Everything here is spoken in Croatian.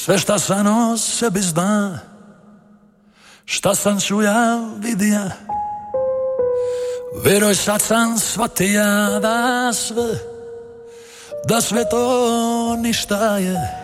Sve šta sam o sebi zna, šta sam čuja, vidija, veroj sad sam shvatija da sve to ništa je.